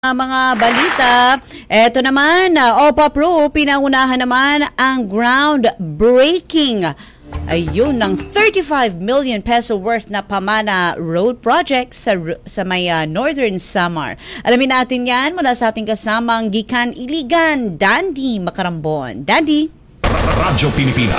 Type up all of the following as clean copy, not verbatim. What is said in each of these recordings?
Mga balita, eto naman, OPA Pro, pinangunahan naman ang groundbreaking ng 35 million peso worth na Pamana Road Project sa may Northern Samar. Alamin natin yan mula sa ating kasamang Gikan Iligan, Dandy Macarambon. Dandy? Radyo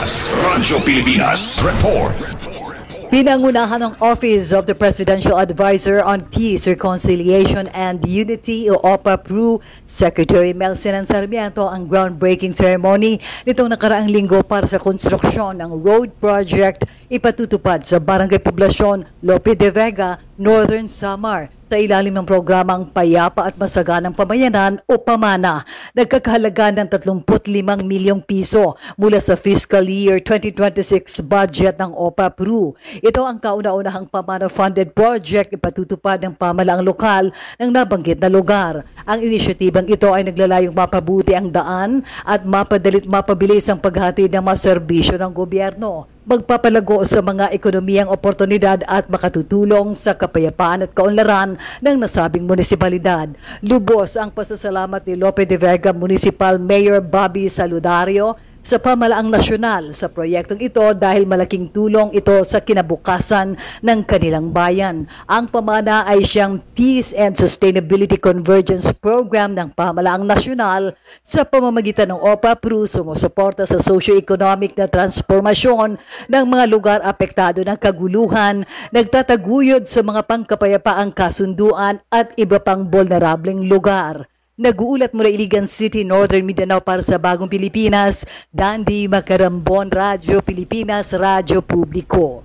Pilipinas, report. Pinangunahan ng Office of the Presidential Advisor on Peace, Reconciliation and Unity o OPA-PRU Secretary Melcinan Sarmiento ang groundbreaking ceremony nitong nakaraang linggo para sa konstruksyon ng road project ipatutupad sa Barangay Poblasyon Lope de Vega, Northern Samar sa ilalim ng programang Payapa at Masaganang Pamayanan o PAMANA. Nagkakahalaga ng 35 milyong piso mula sa fiscal year 2026 budget ng OPA-PRU. Ito ang kauna-unahang PAMANA-funded project ipatutupad ng pamalaang lokal ng nabanggit na lugar. Ang inisyatibang ito ay naglalayong mapabuti ang daan at mapabilis ang paghatid ng mga serbisyo ng gobyerno. Magpapalago sa mga ekonomiyang oportunidad at makatutulong sa kapayapaan at kaunlaran ng nasabing munisipalidad. Lubos ang pasasalamat ni Lope de Vega Municipal Mayor Bobby Saludario sa pamalaang nasyonal sa proyektong ito dahil malaking tulong ito sa kinabukasan ng kanilang bayan. Ang PAMANA ay siyang Peace and Sustainability Convergence Program ng pamalaang nasyonal sa pamamagitan ng OPA-PRU sumusuporta sa socio-economic na transformasyon ng mga lugar apektado ng kaguluhan, nagtataguyod sa mga pangkapayapaang kasunduan at iba pang vulnerableng lugar. Nag-uulat mula Iligan City, Northern Mindanao para sa Bagong Pilipinas, Dandy Macarambon, Radyo Pilipinas, Radyo Publiko.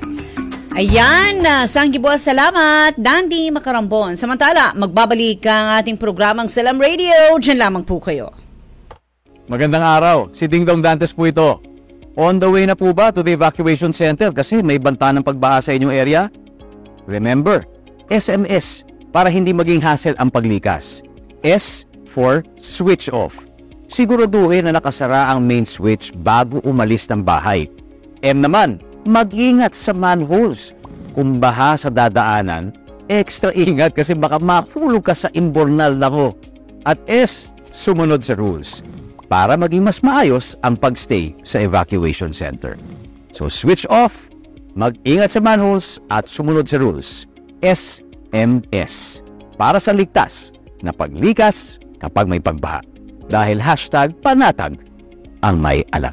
Ayan, sanggibuas salamat, Dandy Macarambon. Samantala, magbabalik ang ating programang Salam Radio. Diyan lamang po kayo. Magandang araw, si Ding Dong Dantes po ito. On the way na po ba to the evacuation center kasi may banta ng pagbaha sa inyong area? Remember, SMS para hindi maging hassle ang paglikas. S for switch off. Siguraduhin na nakasara ang main switch bago umalis ng bahay. M naman, mag-ingat sa manholes. Kung baha sa dadaanan, extra ingat kasi baka mahulog ka sa imbornal na ho. At S, sumunod sa rules para maging mas maayos ang pagstay sa evacuation center. So switch off, mag-ingat sa manholes at sumunod sa rules. SMS para sa ligtas na paglikas kapag may pagbaha. Dahil #panatag ang may alam.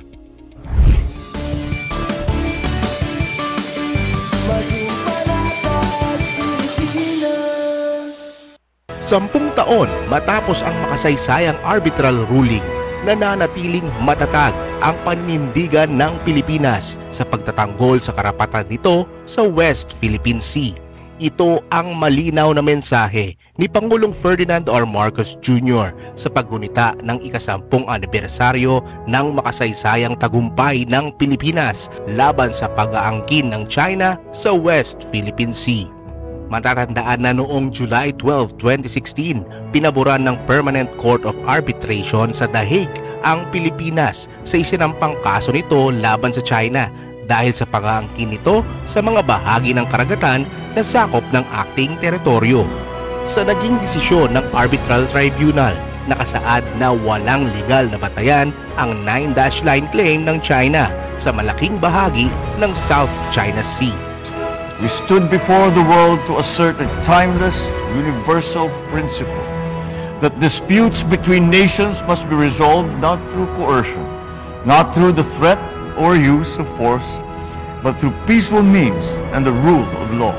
Sampung taon matapos ang makasaysayang arbitral ruling, nananatiling matatag ang paninindigan ng Pilipinas sa pagtatanggol sa karapatan nito sa West Philippine Sea. Ito ang malinaw na mensahe ni Pangulong Ferdinand R. Marcos Jr. sa paggunita ng ika-10 anibersaryo ng makasaysayang tagumpay ng Pilipinas laban sa pag-aangkin ng China sa West Philippine Sea. Matatandaan na noong July 12, 2016, pinaboran ng Permanent Court of Arbitration sa The Hague ang Pilipinas sa isinampang kaso nito laban sa China dahil sa pag-aangkin nito sa mga bahagi ng karagatan na sakop ng acting teritoryo. Sa naging desisyon ng Arbitral Tribunal, nakasaad na walang legal na batayan ang 9-dash line claim ng China sa malaking bahagi ng South China Sea. We stood before the world to assert a timeless, universal principle that disputes between nations must be resolved not through coercion, not through the threat or use of force, but through peaceful means and the rule of law.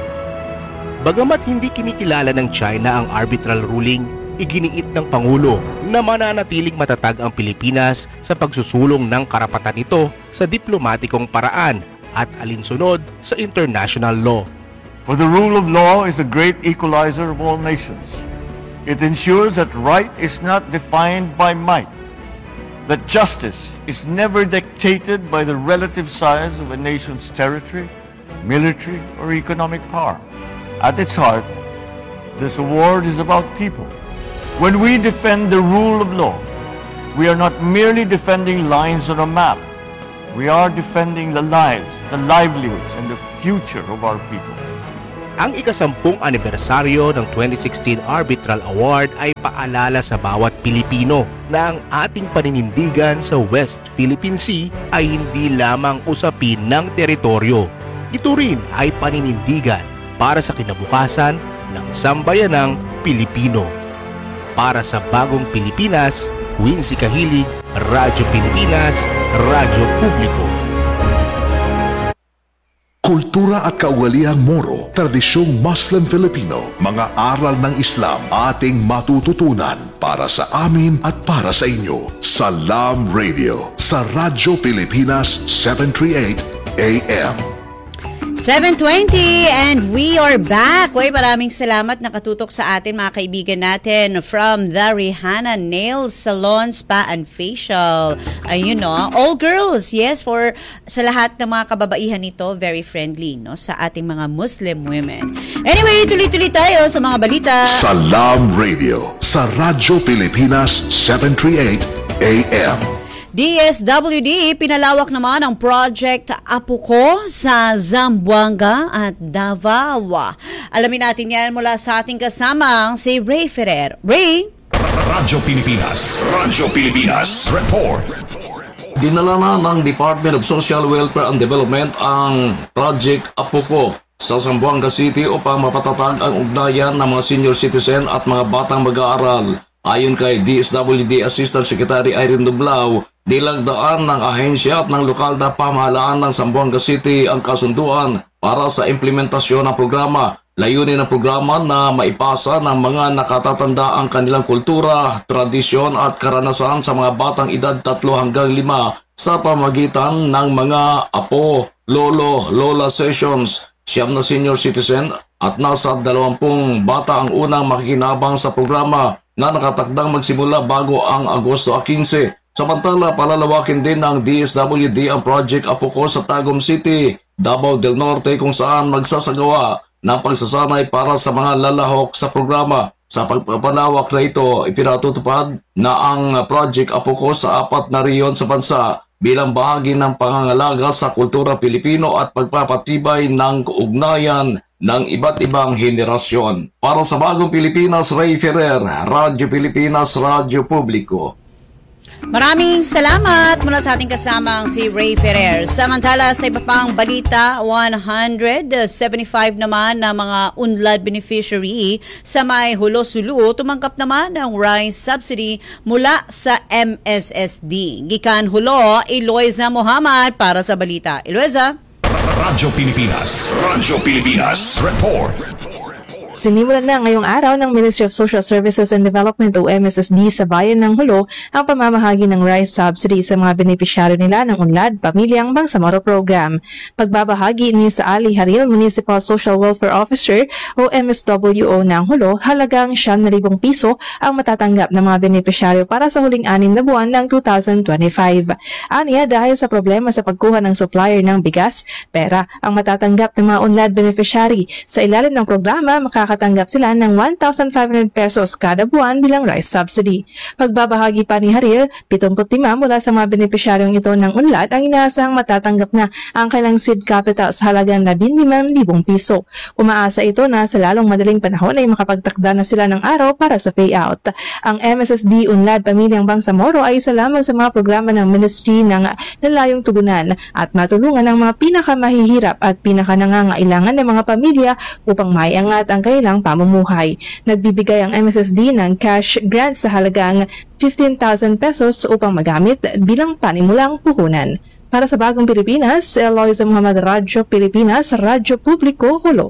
Bagamat hindi kinikilala ng China ang arbitral ruling, iginiit ng Pangulo na mananatiling matatag ang Pilipinas sa pagsusulong ng karapatan nito sa diplomatikong paraan at alinsunod sa international law. For the rule of law is a great equalizer of all nations. It ensures that right is not defined by might, that justice is never dictated by the relative size of a nation's territory, military, or economic power. At its heart, this award is about people. When we defend the rule of law, we are not merely defending lines on a map. We are defending the lives, the livelihoods, and the future of our peoples. Ang ika-10 anibersaryo ng 2016 Arbitral Award ay paalala sa bawat Pilipino na ang ating paninindigan sa West Philippine Sea ay hindi lamang usapin ng teritoryo. Ito rin ay paninindigan para sa kinabukasan ng sambayanang Pilipino. Para sa bagong Pilipinas, Wincy Kahilig, Radyo Pilipinas, Radyo Publiko. Kultura at kaugaliang Moro, tradisyong Muslim Filipino, mga aral ng Islam ating matututunan para sa amin at para sa inyo. Salam Radio sa Radyo Pilipinas 738 AM. 7:20 and we are back. Uy, maraming salamat nakatutok sa atin mga kaibigan natin from the Rihanna Nails Salon, Spa and Facial. Ayun no, all girls, yes, for sa lahat ng mga kababaihan nito, very friendly no sa ating mga Muslim women. Anyway, tuloy-tuloy tayo sa mga balita. Salam Radio sa Radyo Pilipinas 738 AM. DSWD, pinalawak naman ang Project Apuko sa Zamboanga at Davao. Alamin natin yan mula sa ating kasamang si Ray Ferrer. Ray? Radyo Pilipinas. Radyo Pilipinas. Report. Dinala na ng Department of Social Welfare and Development ang Project Apuko sa Zamboanga City upang mapatatag ang ugnayan ng mga senior citizen at mga batang mag-aaral. Ayon kay DSWD Assistant Secretary Irene Dublao, nilagdaan ng ahensya at ng lokal na pamahalaan ng Zamboanga City ang kasunduan para sa implementasyon ng programa. Layunin ng programa na maipasa ng mga nakatatanda ang kanilang kultura, tradisyon at karanasan sa mga batang edad 3 hanggang 5 sa pamagitan ng mga apo, lolo, lola sessions, 9 na senior citizen at nasa 20 bata ang unang makikinabang sa programa na nakatakdang magsimula bago ang Agosto 15. Samantala, palalawakin din ng DSWD ang Project Apuko sa Tagum City, Davao del Norte kung saan magsasagawa ng pagsasanay para sa mga lalahok sa programa. Sa pagpapalawak na ito, ipinatutupad na ang Project Apuko sa 4 na riyon sa bansa bilang bahagi ng pangangalaga sa kultura Pilipino at pagpapatibay ng ugnayan ng iba't ibang henerasyon. Para sa Bagong Pilipinas, Ray Ferrer, Radyo Pilipinas, Radyo Publiko. Maraming salamat mula sa ating kasamang si Ray Ferrer. Samantala sa iba pang balita, 175 naman na mga unlad beneficiary sa may Hulo-Sulu tumanggap naman ng rice subsidy mula sa MSSD. Gikan Hulo, Eloisa Muhammad para sa balita. Eloisa? Radyo Pilipinas. Radyo Pilipinas. Report. Sinimulan na ngayong araw ng Ministry of Social Services and Development o MSSD sa bayan ng Hulo ang pamamahagi ng rice subsidy sa mga benepisyaryo nila ng Unlad Pamilyang Bangsamoro Program. Pagbabahagi ni sa Ali Haril, Municipal Social Welfare Officer o MSWO ng Hulo, halagang 7,000 piso ang matatanggap ng mga benepisyaryo para sa huling 6 na buwan ng 2025. Aniya, dahil sa problema sa pagkuha ng supplier ng bigas, pera ang matatanggap ng mga Unlad beneficiary. Sa ilalim ng programa, makakatanggap sila ng 1,500 pesos kada buwan bilang rice subsidy. Pagbabahagi pa ni Haril, 75 mula sa mga benepisyaryong ito ng Unlad ang inaasahang matatanggap na ang kailang seed capital sa halagang 15,000 piso. Umaasa ito na sa lalong madaling panahon ay makapagtakda na sila ng araw para sa payout. Ang MSSD Unlad Pamilyang Bangsamoro ay isa lamang sa mga programa ng Ministry ng nalayong tugunan at matulungan ang mga pinakamahihirap at pinakanangangailangan ng mga pamilya upang maiangat ang kailang pamumuhay. Nagbibigay ang MSSD ng cash grant sa halagang 15,000 pesos upang magamit bilang panimulang puhunan. Para sa Bagong Pilipinas, Eloisa Muhammad, Radyo Pilipinas, Radyo Publiko, Hulo.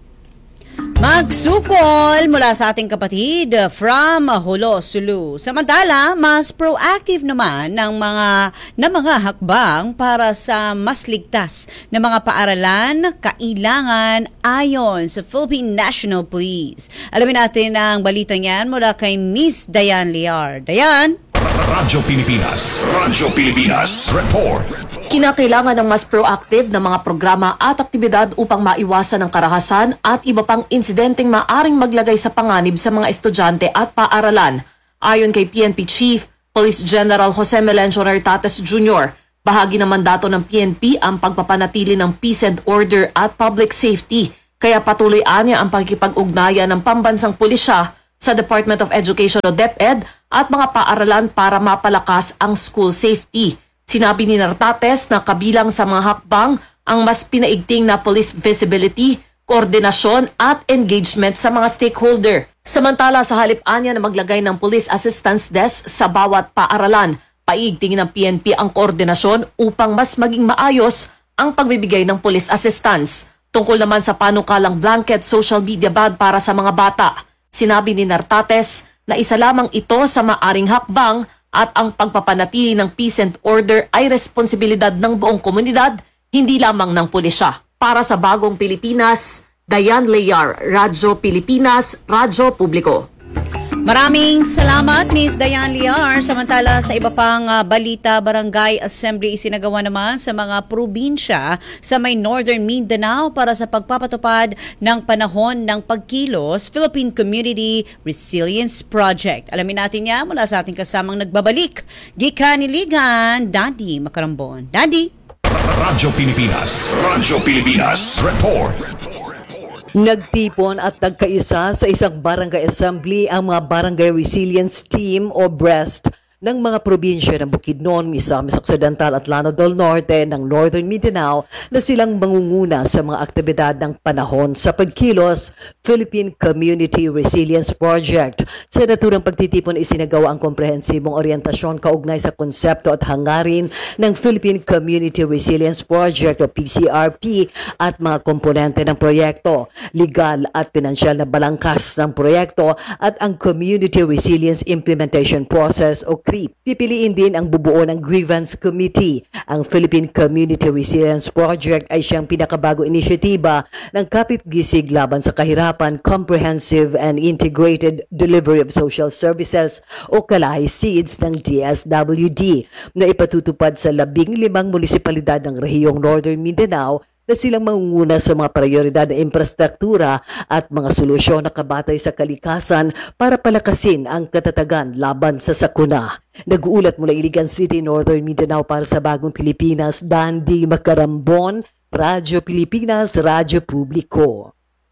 Magsukol mula sa ating kapatid from Hulo-Sulu. Samantala, mas proactive naman ng mga hakbang para sa mas ligtas na mga paaralan kailangan ayon sa Philippine National Police. Alamin natin ang balita niyan mula kay Miss Dayan Liar. Dayan? Radyo Pilipinas. Radyo Pilipinas. Report. Kinakailangan ng mas proactive na mga programa at aktibidad upang maiwasan ang karahasan at iba pang insidenteng maaring maglagay sa panganib sa mga estudyante at paaralan. Ayon kay PNP Chief Police General Jose Melencio Nartates Jr., bahagi ng mandato ng PNP ang pagpapanatili ng peace and order at public safety. Kaya patuloy anya ang pagkipag-ugnayan ng pambansang pulisya sa Department of Education o DepEd at mga paaralan para mapalakas ang school safety. Sinabi ni Nartates na kabilang sa mga hakbang ang mas pinaigting na police visibility, koordinasyon at engagement sa mga stakeholder. Samantala sa halip anya na maglagay ng Police Assistance Desk sa bawat paaralan, paigtingin ng PNP ang koordinasyon upang mas maging maayos ang pagbibigay ng police assistance. Tungkol naman sa panukalang blanket social media ban para sa mga bata, sinabi ni Nartates na isa lamang ito sa maaring hakbang at ang pagpapanatili ng peace and order ay responsibilidad ng buong komunidad, hindi lamang ng pulisya. Para sa Bagong Pilipinas, Dayan Leyar, Radyo Pilipinas, Radyo Publiko. Maraming salamat, Ms. Dayan Liar. Samantala sa iba pang balita, Barangay Assembly isinagawa naman sa mga probinsya sa may Northern Mindanao para sa pagpapatupad ng panahon ng pagkilos Philippine Community Resilience Project. Alamin natin yan mula sa ating kasamang nagbabalik. Gikaniligan, Dandy Makarambon. Dandy! Radyo Pilipinas, report. Nagtipon at nagkaisa sa isang barangay assembly ang mga Barangay Resilience Team o BREST ng mga probinsya ng Bukidnon, Misamis Occidental at Lanao del Norte ng Northern Mindanao na silang mangunguna sa mga aktibidad ng panahon sa pagkilos Philippine Community Resilience Project. Sa naturang pagtitipon isinagawa ang komprehensibong oryentasyon kaugnay sa konsepto at hangarin ng Philippine Community Resilience Project o PCRP at mga komponente ng proyekto, legal at pinansyal na balangkas ng proyekto at ang Community Resilience Implementation Process o CRIP. Pipiliin din ang bubuo ng Grievance Committee. Ang Philippine Community Resilience Project ay siyang pinakabago inisyatiba ng kapit-gisig laban sa kahirapan, Comprehensive and Integrated Delivery of Social Services o Kalahi SEEDS ng DSWD na ipatutupad sa 15 munisipalidad ng rehiyong Northern Mindanao na silang mangunguna sa mga prioridad na infrastruktura at mga solusyon na kabatay sa kalikasan para palakasin ang katatagan laban sa sakuna. Nag-uulat mula Iligan City, Northern Mindanao para sa Bagong Pilipinas, Dandy Makarambon, Radyo Pilipinas, Radyo Publiko.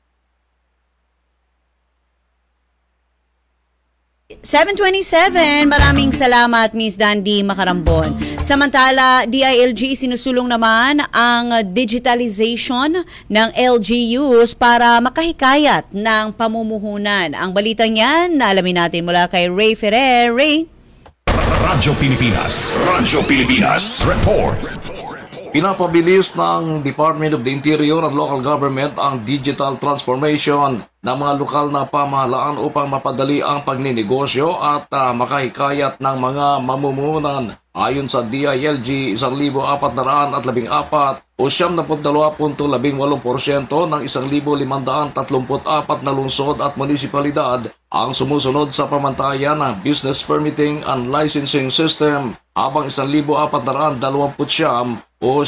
7:27, maraming salamat Ms. Dandy Makarambon. Samantala, DILG sinusulong naman ang digitalization ng LGUs para makahikayat ng pamumuhunan. Ang balitang yan, alamin natin mula kay Ray Ferrer. Ray? Radyo Pilipinas, report. Pinapabilis ng Department of the Interior at Local Government ang digital transformation ng mga lokal na pamahalaan upang mapadali ang pagninegosyo at makahikayat ng mga mamumuhunan. Ayon sa DILG, 1,414 o 72.18% ng 1,534 na lungsod at munisipalidad ang sumusunod sa pamantayan ng Business Permitting and Licensing System, habang 1,429 o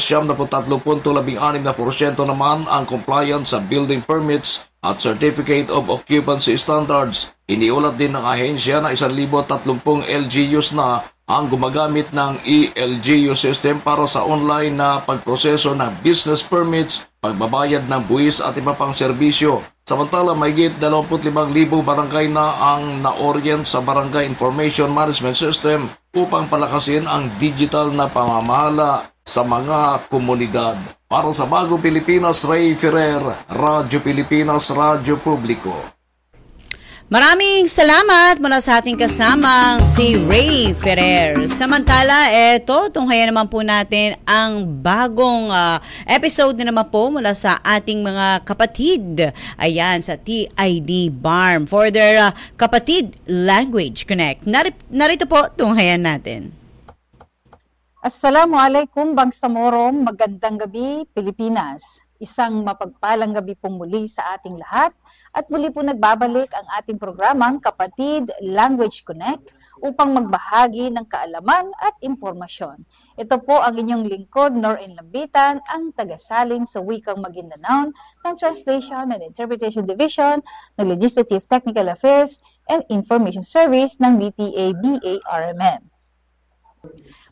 73.16% naman ang compliance sa building permits at Certificate of Occupancy Standards. Iniulat din ng ahensya na 1,030 LGUs na ang gumagamit ng ELGU system para sa online na pagproseso ng business permits, pagbabayad ng buwis at iba pang serbisyo. Samantala, mahigit 25,000 barangay na ang na-orient sa Barangay Information Management System upang palakasin ang digital na pamamahala sa mga komunidad. Para sa Bagong Pilipinas, Ray Ferrer, Radyo Pilipinas, Radyo Publiko. Maraming salamat mula sa ating kasamang si Ray Ferrer. Samantala, tunghayan naman po natin ang bagong episode na naman po mula sa ating mga kapatid. Ayan, sa TID BARM for their Kapatid Language Connect. Narito po, tunghayan natin. Assalamualaikum Bangsamorom, magandang gabi Pilipinas. Isang mapagpalang gabi pong muli sa ating lahat at muli po nagbabalik ang ating programang Kapatid Language Connect upang magbahagi ng kaalaman at impormasyon. Ito po ang inyong lingkod, Norin Lambitan, ang tagasalin sa wikang Maguindanao ng Translation and Interpretation Division ng Legislative Technical Affairs and Information Service ng DTA-BA-RMM.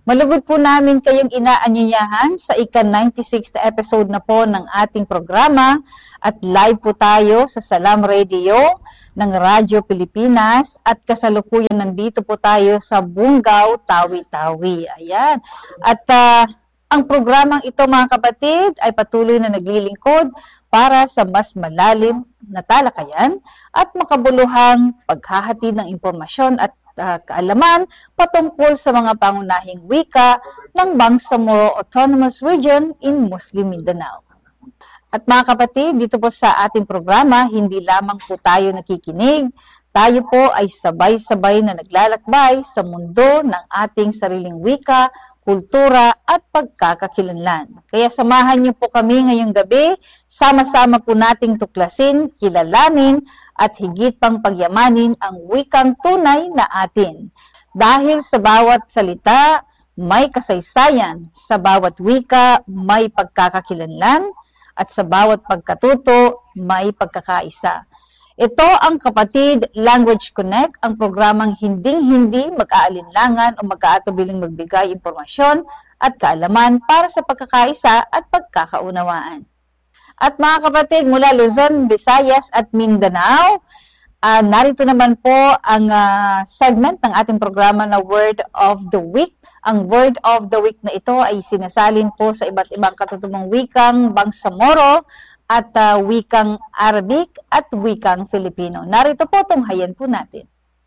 Malugod po namin kayong inaanyayahan sa ika-96th episode na po ng ating programa at live po tayo sa Salam Radio ng Radyo Pilipinas at kasalukuyan nandito po tayo sa Bungaw, Tawi-Tawi. Ayan. At ang programang ito mga kapatid ay patuloy na naglilingkod para sa mas malalim na talakayan at makabuluhang paghahatid ng impormasyon at kaalaman patungkol sa mga pangunahing wika ng Bangsamoro Autonomous Region in Muslim Mindanao. At mga kapatid, dito po sa ating programa, hindi lamang po tayo nakikinig, tayo po ay sabay-sabay na naglalakbay sa mundo ng ating sariling wika, kultura at pagkakakilanlan. Kaya samahan niyo po kami ngayong gabi, sama-sama po nating tuklasin, kilalanin, at higit pang pagyamanin ang wikang tunay na atin. Dahil sa bawat salita, may kasaysayan, sa bawat wika, may pagkakakilanlan, at sa bawat pagkatuto, may pagkakaisa. Ito ang Kapatid Language Connect, ang programang hinding-hindi mag-aalinlangan o mag-aatubiling magbigay impormasyon at kaalaman para sa pagkakaisa at pagkakaunawaan. At mga kapatid, mula Luzon, Visayas at Mindanao, narito naman po ang segment ng ating programa na Word of the Week. Ang Word of the Week na ito ay sinasalin po sa iba't ibang katutubong wikang Bangsamoro at wikang Arabic at wikang Filipino. Narito po, tunghayan po natin.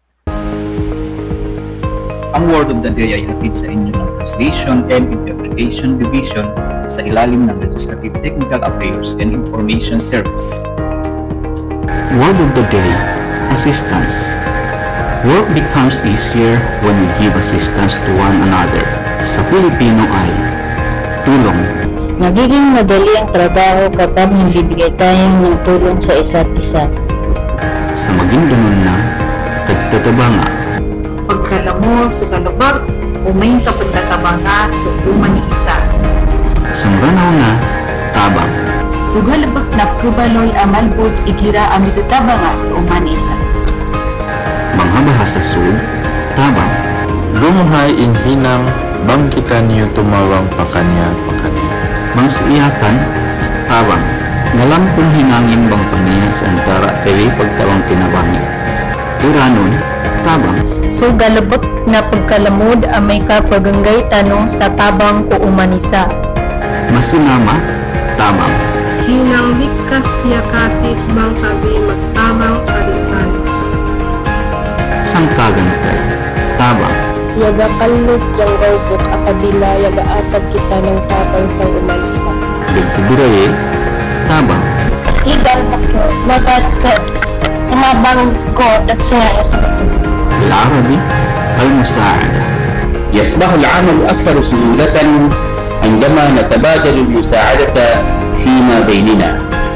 Ang Word of the Day ay hatid sa inyo ng Translation and Interpretation Division sa ilalim ng Legislative Technical Affairs and Information Service. Word of the Day, Assistance. Work becomes easier when we give assistance to one another. Sa Filipino ay tulong. Nagiging madali ang trabaho kapag nagbibigay tayo ng tulong sa isa't isa. Sa Maguindanao na, kagtatabanga. Pagkalamo sa kalubag, umay kapagtatabanga sa umani isa. Sa Maranao na, tabang. Sugalabak na kubaloy amalbot igira ang itutabanga sa umani isa. Manghabaha sa sud, tabang. Lumuhay in hinam, bangkitan niyo tumawang pakanya. Mangsiyakan, tabang. Ngalampong hinangin bang paniya sa antara kayo pagtawang tinabangin. Turanon, tabang. Sugalabak na pagkalamod ang may kapaganggay tanong sa tabang ko umanisa. Masinama, tabang. Hinang likas yakatis bang tabi magtamang sarisan. Sangkagantay, tabang. Yaga kalot yang gawbok akabila yaga atag kita ng tabang sa umanisa. Ligtiburaye, tabang. Igal magat ka tabang ko at siya sa العربي المساعدة. يصبح العمل أكثر سهولة عندما نتبادل المساعدة فيما بيننا.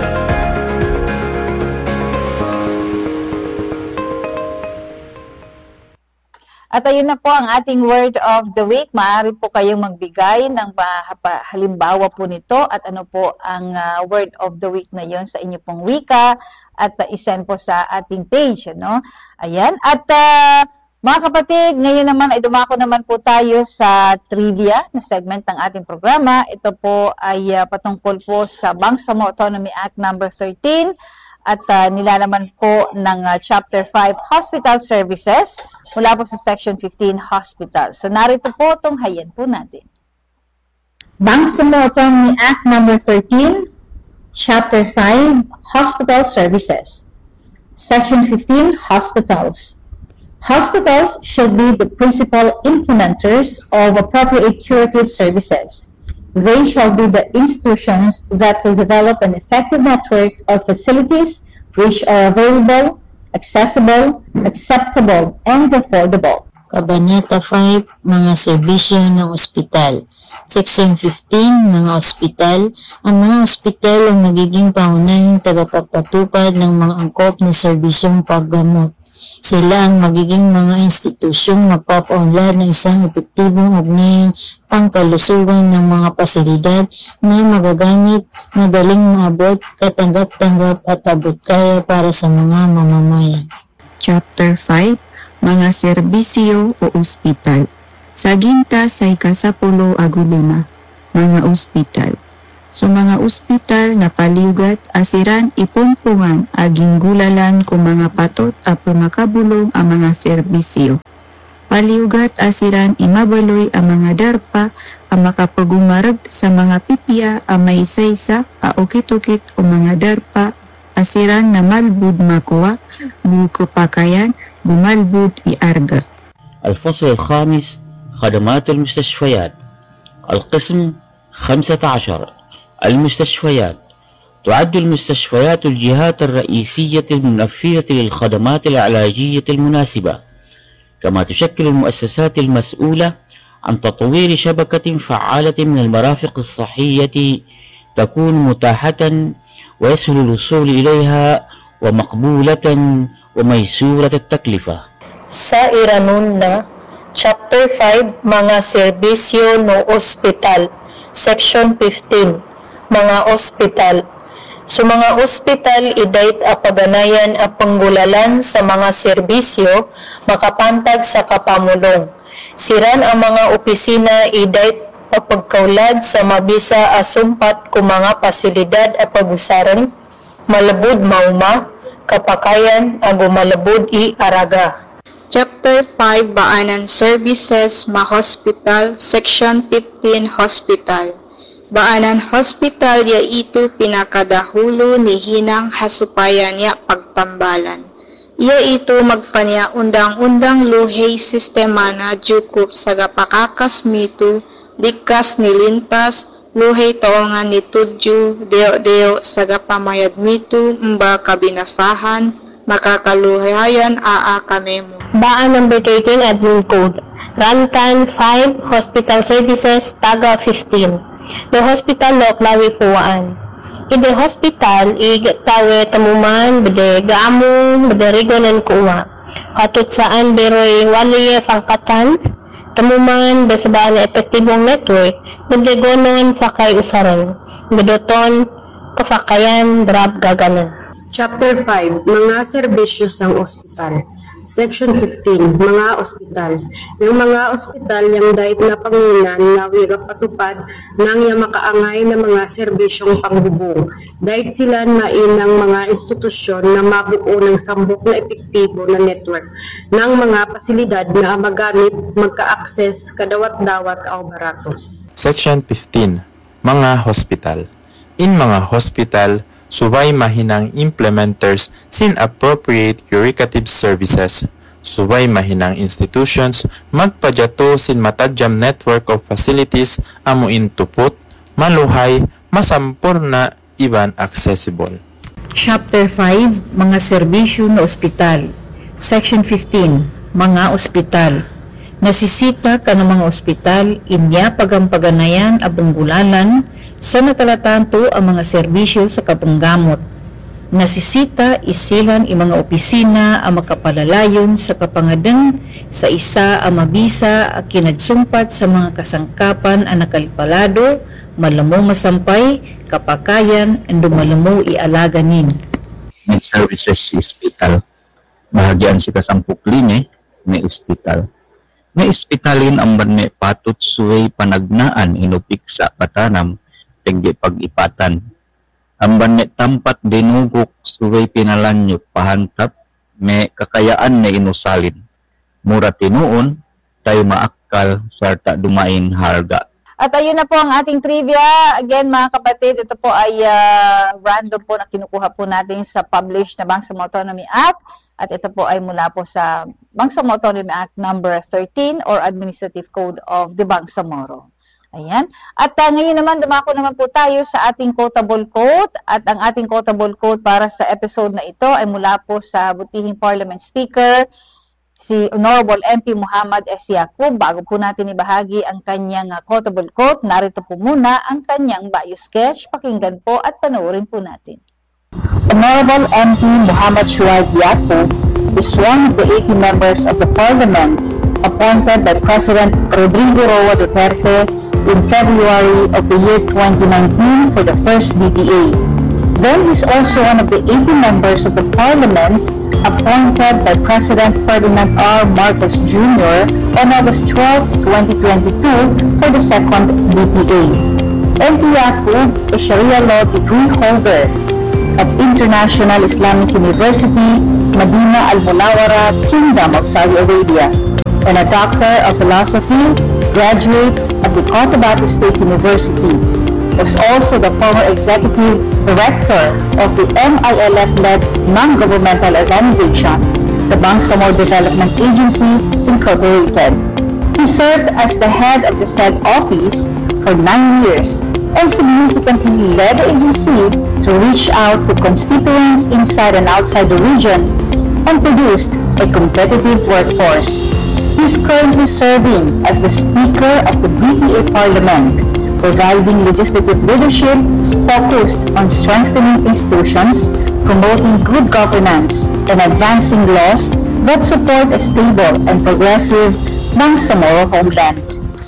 At ayun na po ang ating Word of the Week. Maaari po kayong magbigay ng halimbawa po nito at ano po ang Word of the Week na yon sa inyo pong wika at isend po sa ating page. No? Ayan. At mga kapatid, ngayon naman ay dumako naman po tayo sa trivia na segment ng ating programa. Ito po ay patungkol po sa Bangsamoro Autonomy Act number 13 at nilalaman po ng Chapter 5 Hospital Services mula po sa Section 15 Hospital. So narito po, tunghayan po natin. Bangsamoro Autonomy Act number 13, Chapter 5 Hospital Services. Section 15 Hospitals. Hospitals should be the principal implementers of appropriate curative services. They shall be the institutions that will develop an effective network of facilities which are available, accessible, acceptable, and affordable. Kabanata 5, mga serbisyo ng ospital. Section 15, mga ospital. Ang mga ospital ang magiging pangunahing tagapagpatupad ng mga angkop na serbisyong paggamot. Sila ang magiging mga institusyong magpapaunlad ng isang epektibong ugnayang pangkalusugan ng mga pasilidad na magagamit, madaling maabot, katanggap-tanggap at abot-kaya para sa mga mamamayan. Chapter 5, mga serbisyo o ospital. Sa ginta sa ikasapulo agulima, mga ospital. So mga ospital na paliugat asiran ipumpungan aging gulalan kung mga patot apo makabulong ang mga serbisyo. Paliugat asiran imabaloy ang mga darpa ang makapagumarag sa mga pipya ang may isa-isa ukit-ukit o mga darpa asiran na malbud makuha, bukupakayan, gumalbud iarga. الفصل الخامس خدمات المستشفيات. القسم 15. المستشفيات. تعد المستشفيات الجهات الرئيسية المنفذة للخدمات العلاجية المناسبة، كما تشكل المؤسسات المسؤولة عن تطوير شبكة فعالة من المرافق الصحية تكون متاحة ويسهل الوصول إليها ومقبولة وميسورة التكلفة. Sa iranon na Chapter 5, mga serbisyo no ospital. Section 15, mga ospital. So mga ospital idait apaganayan a panggulalan sa mga serbisyo makapantag sa kapamulong. Siran ang mga opisina idait papagkaulad sa mabisa asumpat kung mga pasilidad a pagusaran, malabud mauma, kapakayan ang gumalabud i-araga. Chapter 5, Baanan Services, Ma-Hospital, Section 15, Hospital. Baanan Hospital ya ito pinakadahulo ni hinang hasupayan ya pagtambalan. Iya ito magpanya undang-undang luhay sistema na jukup sa gapakakas mito, dikas nilintas, luhay taongan ni tudyo, deo-deo sa gapamayad mito, mba kabinasahan, makakaluhayan kamemo. Baan number 13 admin code. Rantan 5 Hospital Services Taga 15. The hospital no klawi puwaan. Ide hospital tawe tamuman bede gaamong bede rigonan kuwa. Atut saan beroy wali pangkatan tamuman besabaan epektibong network bede gonon fakay usaran. Bedoton kafakayan drab gaganan. Chapter 5, mga serbisyo sa ospital. Section 15, mga ospital. Yung mga ospital yung dahit na pangunan na wirap patupad nang yung makaangay na mga serbisyong pangbubong. Dahit sila na inang mga institusyon na mabuo ng sambok na epektibo na network ng mga pasilidad na magamit magka-access kadawat-dawat o barato. Section 15, mga hospital. In mga hospital, subay mahinang implementers sin appropriate curative services. Subay mahinang institutions magpadyato sin matadyam network of facilities amo intupot, maluhay, masampurna, iban accessible. Chapter 5, mga serbisyo na ospital. Section 15, mga ospital. Nasisita ka ng mga ospital, inya pagampaganayan abong gulalan, sa natalatanto ang mga serbisyo sa kapanggamot. Nasisita isilan ang mga opisina ang makapalalayon sa kapangadeng sa isa ang mabisa at kinadsumpat sa mga kasangkapan ang nakalipalado, malamo masampay, kapakayan, ang dumalamo ialaganin. May services sa hospital. Bahagian si kasangpukline, may hospital. May hospitalin ang banne patut suway panagnaan inupik sa patanam, tinggi pag-ipatan. Ang banne tampat dinugok suway pinalanyo pahantap, may kakayaan na inusalin. Mura tinuon, tayo maakal sarta dumain harga. At ayun na po ang ating trivia. Again mga kapatid, ito po ay random po na kinukuha po natin sa published na Bangsamoro Autonomy Act. At ito po ay mula po sa Bangsamoro Autonomy Act number 13 or Administrative Code of the Bangsamoro. Ayan. At ngayon naman, dumako naman po tayo sa ating quotable quote. At ang ating quotable quote para sa episode na ito ay mula po sa butihing Parliament Speaker, si Honorable MP Muhammad S. Yaqub. Bago po natin ibahagi ang kanyang quotable quote, narito po muna ang kanyang bio sketch. Pakinggan po at panoorin po natin. Honorable MP Muhammad Shuaib Yaqub is one of the 80 members of the Parliament appointed by President Rodrigo Roa Duterte in February of the year 2019 for the first DDA. Then he's also one of the 80 members of the Parliament appointed by President Ferdinand R. Marcos Jr. on August 12, 2022 for the second BPA. MP Yaqub, a Sharia law degree holder at International Islamic University, Medina Al Munawwara, Kingdom of Saudi Arabia, and a Doctor of Philosophy, graduate at the Cotabato State University. Was also the former executive director of the MILF-led non-governmental organization, the Bangsamoro Development Agency Incorporated. He served as the head of the said office for 9 years and significantly led the agency to reach out to constituents inside and outside the region and produced a competitive workforce. He is currently serving as the Speaker of the BPA Parliament, providing legislative leadership focused on strengthening institutions, promoting good governance, and advancing laws that support a stable and progressive Bangsamoro homeland.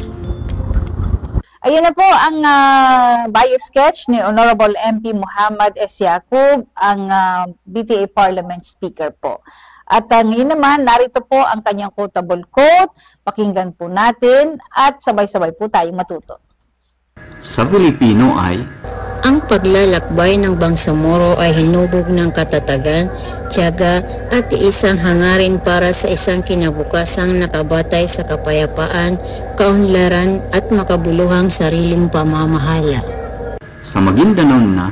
Ayan na po ang bio-sketch ni Honorable MP Muhammad S. Yaqub, ang BTA Parliament Speaker po. At ngayon naman, narito po ang kanyang quotable quote. Pakinggan po natin at sabay-sabay po tayong matuto. Sa Pilipino ay, ang paglalakbay ng Bangsamoro ay hinubog ng katatagan, tiyaga at isang hangarin para sa isang kinabukasang nakabatay sa kapayapaan, kaunlaran at makabuluhang sariling pamamahala. sa Maguindanao na,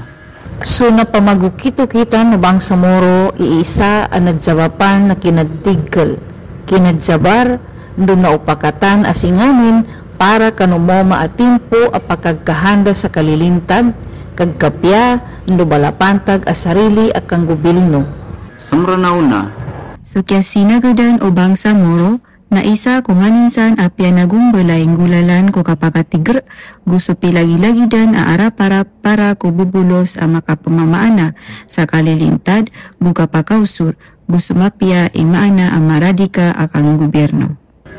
So na pamagukito-kita no Bangsamoro iisa ang nadsabapan na kinadtigkel. Kinadsabar do na upakatan asinganin para kanumo maatimpo a pagkagkahanda sa kalilintad, kagkapya, no balapantag a sarili at kang gobyerno. Samranaw na, So kaya sinagadan o Bangsamoro na isa kung maninsan apya nagumbalay gulalan ko kapakatigr gusto pilagi-lagidan a arap-arap para ko bubulos a makapamamaana sa kalilintad gu kapakausur gusto mapya imaana ang maradika akang gobyerno.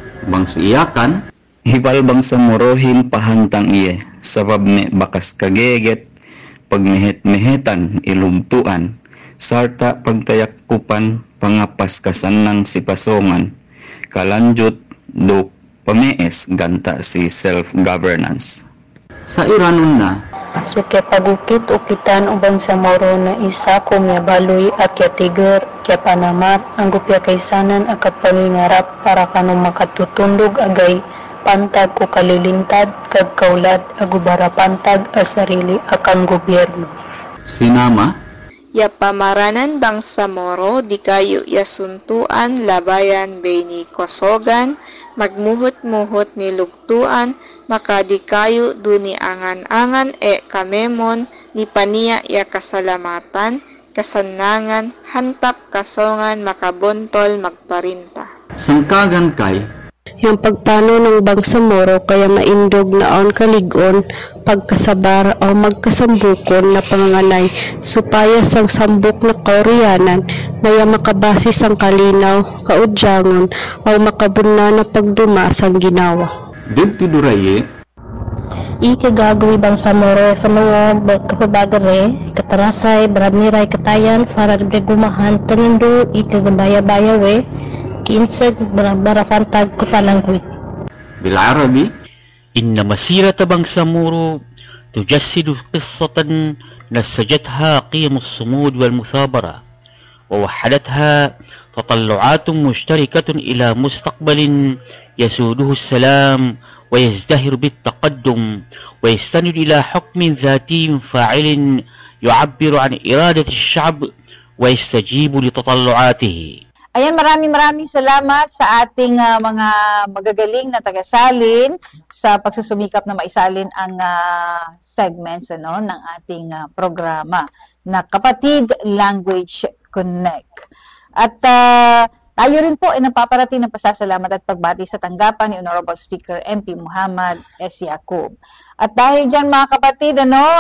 Bangsiyakan, hibal Bangsamorohin pahantang iye, sabab me bakas kageget, pagmehet-mehetan ilumtuan, sarta pagtayakkupan pangapas kasanang si pasongan, kalanjut do pamees ganta si self-governance. sa Iranon na, So kaya pagukit ukitan o Bangsamoro na isa ko miya baloy at kaya tiger, kaya panamat, ang gupya kaysanan akat paningarap para kanong makatutundog agay pantag o kalilintad, kagkaulad, agubara pantag a sarili akang gobyerno. sinama, Ya pamaranan Bangsamoro di kayo yasuntuan labayan beni kosogan magmuhot-muhot ni lugtuan makadikayo duni angan-angan kamemon ni paniya ya kasalamatan kasanangan hantap kasongan makabontol magparinta. sangkagan kay, Yung pagpano ng Bangsamoro kaya maindog naon kaligon, pagkasabar o magkasambukon na panganganay, supaya sang sambuk na kaoryanan na yung makabasi sang kalinaw, kaudyangon, o makabuna na pagduma sang ginawa. dito duraye, Ikagagawin Bangsamoro fanungo kapabagare katarasay baramiray katayan para gumahan tanundo ikagabaya-baya we kinsag barafantag kufanangwi. بالعربي إن مسيرة بنغسامورو تجسد قصة نسجتها قيم الصمود والمثابرة ووحدتها تطلعات مشتركة إلى مستقبل يسوده السلام ويزدهر بالتقدم ويستند إلى حكم ذاتي فاعل يعبر عن إرادة الشعب ويستجيب لتطلعاته. Ayan, maraming salamat sa ating mga magagaling na tagasalin sa pagsusumikap na maisalin ang segments ng ating programa na Kapatid Language Connect. At tayo rin po ay napaparating ng pasasalamat at pagbati sa tanggapan ni Honorable Speaker MP Muhammad S. Yaqub. At dahil dyan mga kapatid,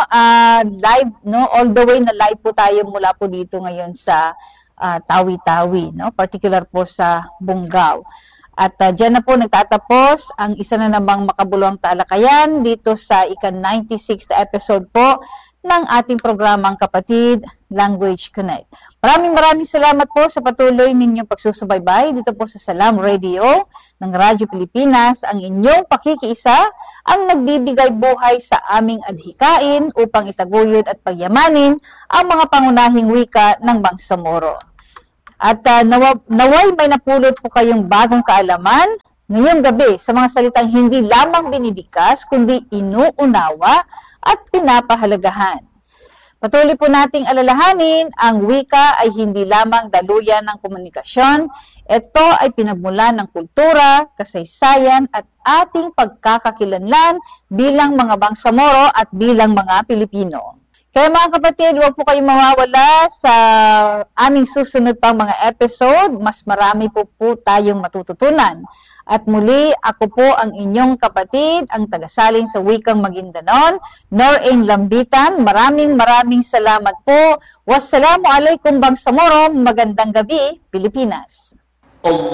live, all the way na live po tayo mula po dito ngayon sa Tawi-Tawi, particular po sa Bungaw. At dyan na po nagtatapos ang isa na namang makabuluhang talakayan dito sa ika-96th episode po ng ating programang Kapatid Language Connect. Maraming salamat po sa patuloy ninyong pagsusubaybay dito po sa Salam Radio ng Radyo Pilipinas. Ang inyong pakikiisa ang nagbibigay buhay sa aming adhikain upang itaguyod at pagyamanin ang mga pangunahing wika ng Bangsamoro. At naway may napulot po kayong bagong kaalaman ngayong gabi sa mga salitang hindi lamang binibigkas kundi inuunawa at pinapahalagahan. Patuloy po nating alalahanin, ang wika ay hindi lamang daluyan ng komunikasyon. Ito ay pinagmulan ng kultura, kasaysayan at ating pagkakakilanlan bilang mga Bangsamoro at bilang mga Pilipino. Kaya mga kapatid, huwag po kayong mawawala sa aming susunod pang mga episode. Mas marami po tayong matututunan. At muli, ako po ang inyong kapatid, ang tagasalin sa Wikang Maguindanon, Noraine Lambitan. Maraming salamat po. Wassalamualaikum Bangsamoro. Magandang gabi, Pilipinas.